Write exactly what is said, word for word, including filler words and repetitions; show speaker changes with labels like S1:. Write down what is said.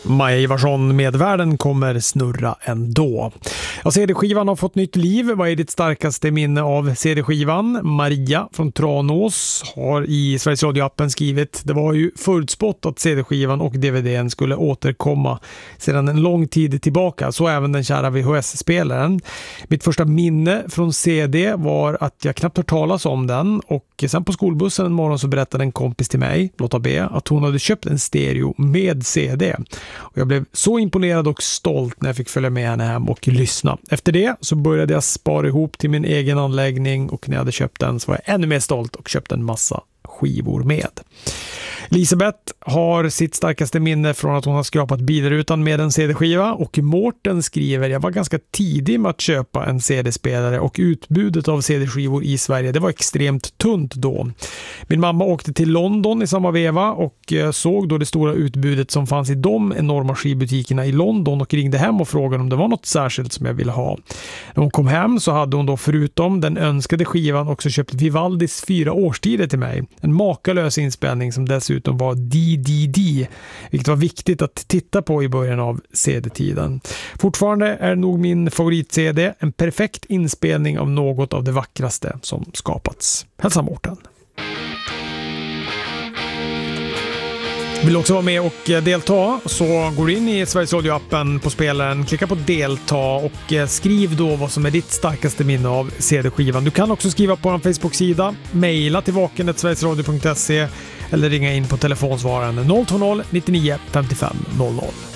S1: Maja Ivarsson med Världen kommer snurra ändå. Ja, C D-skivan har fått nytt liv. Vad är ditt starkaste minne av C D-skivan? Maria från Tranås har i Sveriges Radio-appen skrivit: det var ju förutspått att C D-skivan och D V D:n skulle återkomma sedan en lång tid tillbaka, så även den kära V H S-spelaren. Mitt första minne från C D var att jag knappt hört talas om den, och sen på skolbussen en morgon så berättade en kompis till mig, Lotta B, att hon hade köpt en stereo med C D. Och jag blev så imponerad och stolt när jag fick följa med henne hem och lyssna. Efter det så började jag spara ihop till min egen anläggning, och när jag hade köpt den så var jag ännu mer stolt och köpte en massa skivor med. Elisabeth har sitt starkaste minne från att hon har skrapat bilrutan med en C D-skiva, och Mårten skriver: jag var ganska tidig med att köpa en C D-spelare och utbudet av C D-skivor i Sverige, det var extremt tunt då. Min mamma åkte till London i samma veva och såg då det stora utbudet som fanns i de enorma skivbutikerna i London och ringde hem och frågade om det var något särskilt som jag ville ha. När hon kom hem så hade hon då förutom den önskade skivan också köpt Vivaldis fyra årstider till mig. En makalös inspelning som dessutom utan var D D D, vilket var viktigt att titta på i början av C D-tiden. Fortfarande är nog min favorit-C D en perfekt inspelning av något av det vackraste som skapats. Hälsa Mårten. Vill också vara med och delta, så går in i Sveriges Radio-appen på spelaren, klicka på delta och skriv då vad som är ditt starkaste minne av C D-skivan. Du kan också skriva på en Facebook-sida, mejla till vaken snabel-a sverigesradio punkt se eller ringa in på telefonsvararen noll två noll nittionio femtiofem noll noll.